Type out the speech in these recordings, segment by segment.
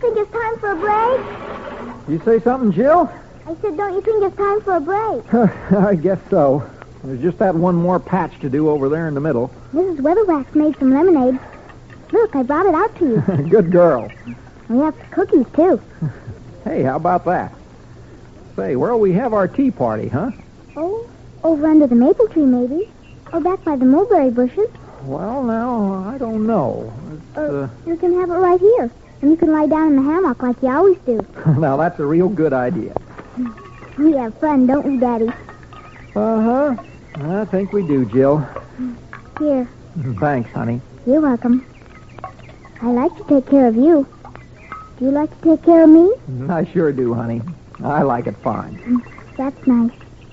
think it's time for a break? You say something, Jill? I said, don't you think it's time for a break? I guess so. There's just that one more patch to do over there in the middle. Mrs. Weatherwax made some lemonade. Look, I brought it out to you. Good girl. We have cookies, too. Hey, how about that? Say, where'll we have our tea party, huh? Oh, over under the maple tree, maybe. Or back by the mulberry bushes. Well, now, I don't know. You can have it right here. And you can lie down in the hammock like you always do. Now, that's a real good idea. We have fun, don't we, Daddy? Uh-huh. I think we do, Jill. Here. Thanks, honey. You're welcome. I like to take care of you. Do you like to take care of me? I sure do, honey. I like it fine. That's nice.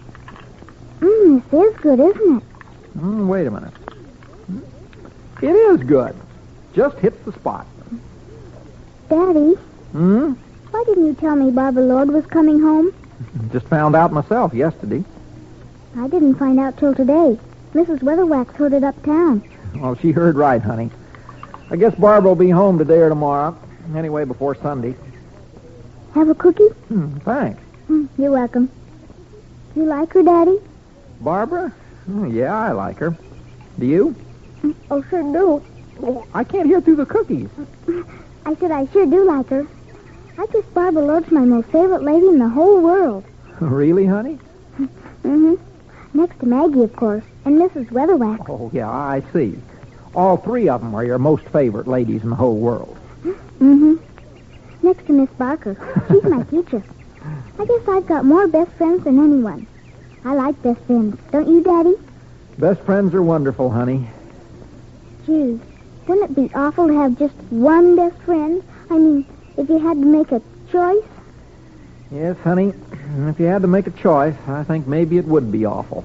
This is good, isn't it? Wait a minute. It is good. Just hits the spot. Daddy, Hmm? why didn't you tell me Barbara Lord was coming home? Just found out myself yesterday. I didn't find out till today. Mrs. Weatherwax heard it uptown. Well, she heard right, honey. I guess Barbara will be home today or tomorrow. Anyway, before Sunday. Have a cookie? Thanks. You're welcome. Do you like her, Daddy? Barbara? Yeah, I like her. Do you? Oh, sure do. Oh, I can't hear through the cookies. I said I sure do like her. I guess Barbara Lord's my most favorite lady in the whole world. Really, honey? Mm-hmm. Next to Maggie, of course, and Mrs. Weatherwax. Oh, yeah, I see. All three of them are your most favorite ladies in the whole world. Mm-hmm. Next to Miss Barker. She's my teacher. I guess I've got more best friends than anyone. I like best friends. Don't you, Daddy? Best friends are wonderful, honey. Gee, wouldn't it be awful to have just one best friend? I mean, if you had to make a choice? Yes, honey. If you had to make a choice, I think maybe it would be awful.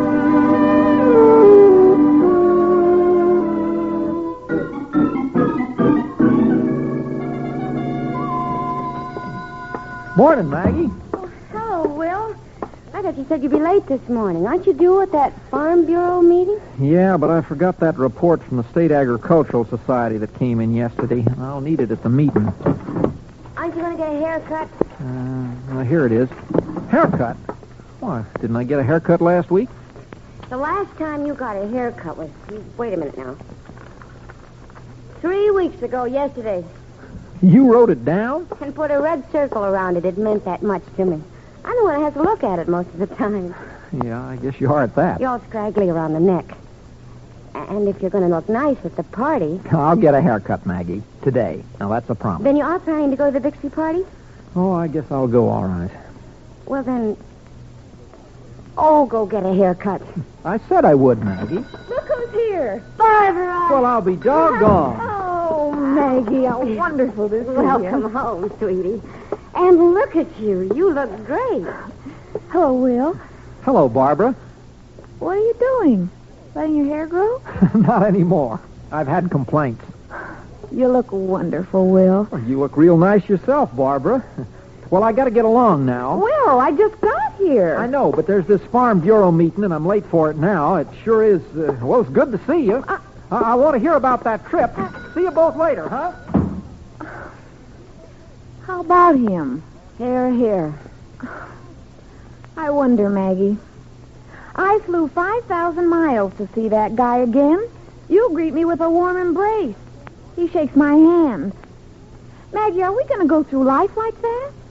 Morning, Maggie. Oh, hello, Will. I thought you said you'd be late this morning. Aren't you due at that Farm Bureau meeting? Yeah, but I forgot that report from the State Agricultural Society that came in yesterday. I'll need it at the meeting. Aren't you going to get a haircut? Well, here it is. Haircut? Why, didn't I get a haircut last week? The last time you got a haircut was... Wait a minute now. 3 weeks ago yesterday. You wrote it down? And put a red circle around it. It meant that much to me. I'm the one who has to look at it most of the time. Yeah, I guess you are at that. You're all scraggly around the neck. And if you're going to look nice at the party... I'll get a haircut, Maggie, today. Now, that's a promise. Then you are planning to go to the Bixby party? Oh, I guess I'll go all right. Well, then... Oh, go get a haircut. I said I would, Maggie. Look who's here. Barbara! Well, I'll be doggone. Oh, Maggie, how wonderful this is. Welcome home, sweetie. And look at you. You look great. Hello, Will. Hello, Barbara. What are you doing? Letting your hair grow? Not anymore. I've had complaints. You look wonderful, Will. Well, you look real nice yourself, Barbara. Well, I got to get along now. Will, I just got here. I know, but there's this Farm Bureau meeting, and I'm late for it now. It sure is, well, it's good to see you. I want to hear about that trip. See you both later, huh? How about him? Here. I wonder, Maggie. I flew 5,000 miles to see that guy again. You'll greet me with a warm embrace. He shakes my hand. Maggie, are we going to go through life like that?